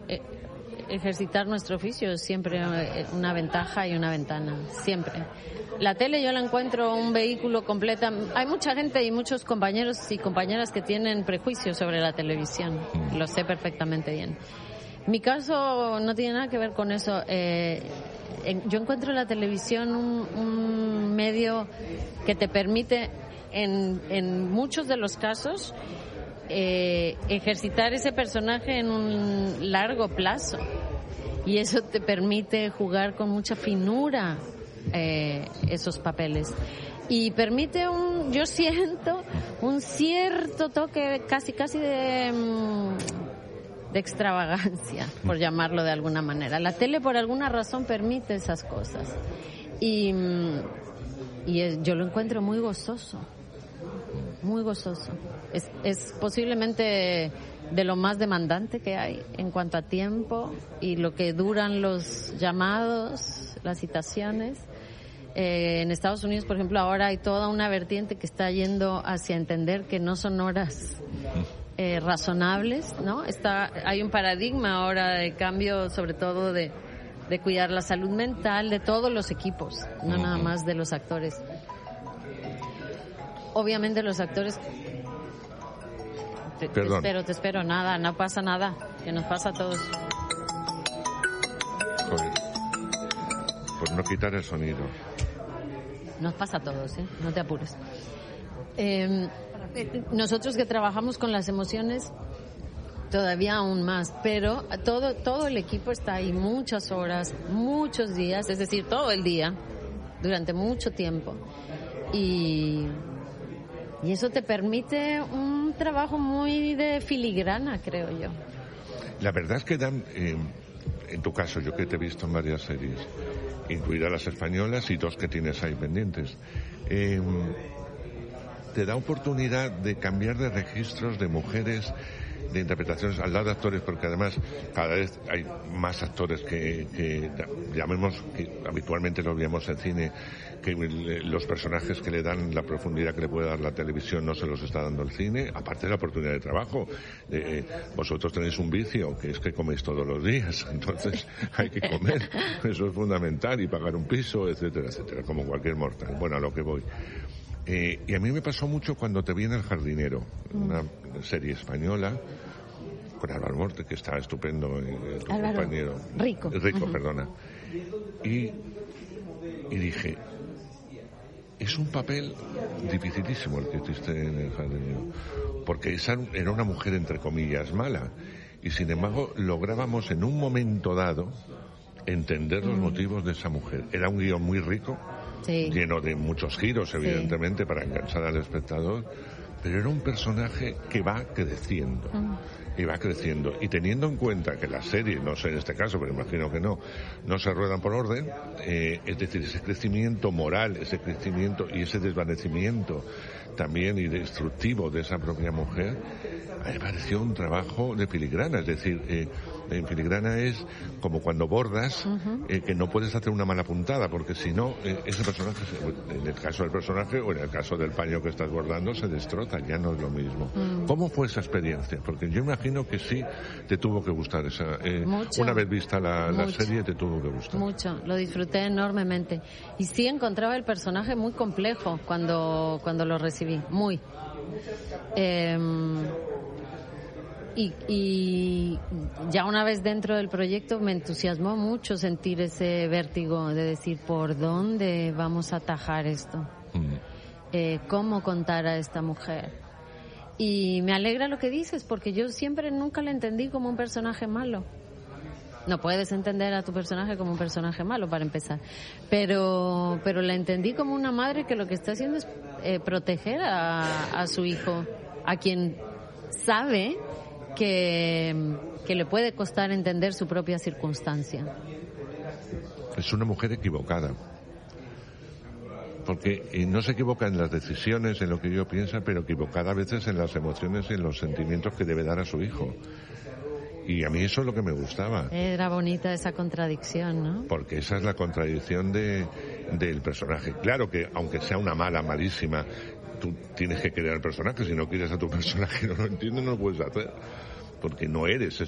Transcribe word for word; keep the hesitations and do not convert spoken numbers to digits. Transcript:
eh, ejercitar nuestro oficio es siempre una ventaja y una ventana, siempre. La tele yo la encuentro un vehículo completa. Hay mucha gente y muchos compañeros y compañeras que tienen prejuicios sobre la televisión, lo sé perfectamente bien. Mi caso no tiene nada que ver con eso. Eh, en, yo encuentro la televisión un, un medio que te permite, en, en muchos de los casos, eh, ejercitar ese personaje en un largo plazo. Y eso te permite jugar con mucha finura eh, esos papeles. Y permite un, yo siento, un cierto toque casi, casi de... Mmm, de extravagancia, por llamarlo de alguna manera. La tele por alguna razón permite esas cosas y, y es, yo lo encuentro muy gozoso, muy gozoso. Es, es posiblemente de lo más demandante que hay en cuanto a tiempo y lo que duran los llamados, las citaciones. Eh, en Estados Unidos, por ejemplo, ahora hay toda una vertiente que está yendo hacia entender que no son horas Eh, razonables, ¿no? Está, hay un paradigma ahora de cambio, sobre todo de, de cuidar la salud mental de todos los equipos, no uh-huh. nada más de los actores. Obviamente los actores... Te, te espero, te espero, nada, no pasa nada, que nos pasa a todos. Joder. Por no quitar el sonido. Nos pasa a todos, ¿eh? No te apures. Eh... Nosotros que trabajamos con las emociones todavía aún más, pero todo todo el equipo está ahí muchas horas, muchos días, es decir, todo el día, durante mucho tiempo. Y, y eso te permite un trabajo muy de filigrana, creo yo. La verdad es que dan, eh, en tu caso, yo que te he visto en varias series, incluidas las españolas y dos que tienes ahí pendientes, eh, te da oportunidad de cambiar de registros de mujeres, de interpretaciones al lado de actores, porque además cada vez hay más actores que, que llamemos, que habitualmente los veíamos en cine, que los personajes que le dan la profundidad que le puede dar la televisión no se los está dando el cine, aparte de la oportunidad de trabajo. Eh, vosotros tenéis un vicio, que es que coméis todos los días, entonces hay que comer, eso es fundamental, y pagar un piso, etcétera, etcétera, como cualquier mortal. Bueno, a lo que voy. Eh, y a mí me pasó mucho cuando te vi en El Jardinero, una serie española, con Álvaro Morte, que está estupendo, eh, tu Álvaro, compañero. Rico. Rico, uh-huh. perdona. Y, y dije, es un papel dificilísimo el que hiciste en El Jardinero, porque esa era una mujer, entre comillas, mala, y sin embargo lográbamos en un momento dado entender los uh-huh. motivos de esa mujer. Era un guión muy rico, sí. lleno de muchos giros, evidentemente, sí. para enganchar al espectador, pero era un personaje que va creciendo, mm. y va creciendo, y teniendo en cuenta que las series, no sé en este caso, pero imagino que no, no se ruedan por orden, eh, es decir, ese crecimiento moral, ese crecimiento y ese desvanecimiento también y destructivo de esa propia mujer, a mí me pareció un trabajo de filigrana, es decir, eh, en filigrana es como cuando bordas, uh-huh. eh, que no puedes hacer una mala puntada, porque si no, eh, ese personaje, en el caso del personaje o en el caso del paño que estás bordando, se destroza, ya no es lo mismo. Uh-huh. ¿Cómo fue esa experiencia? Porque yo imagino que sí te tuvo que gustar esa, eh, una vez vista la, la serie te tuvo que gustar. Mucho, lo disfruté enormemente. Y sí encontraba el personaje muy complejo cuando, cuando lo recibí, muy. Eh, Y, y ya una vez dentro del proyecto me entusiasmó mucho sentir ese vértigo de decir por dónde vamos a atajar esto, mm. eh, cómo contar a esta mujer. Y me alegra lo que dices, porque yo siempre nunca la entendí como un personaje malo. No puedes entender a tu personaje como un personaje malo, para empezar, pero pero la entendí como una madre que lo que está haciendo es eh, proteger a, a su hijo, a quien sabe que, que le puede costar entender su propia circunstancia. Es una mujer equivocada, porque eh, no se equivoca en las decisiones, en lo que ella piensa, pero equivocada a veces en las emociones y en los sentimientos que debe dar a su hijo. Y a mí eso es lo que me gustaba. Era bonita esa contradicción, ¿no? Porque esa es la contradicción de, del personaje. Claro que, aunque sea una mala, malísima, tú tienes que querer al personaje. Si no quieres a tu personaje, no lo entiendes, no lo puedes hacer. Porque no eres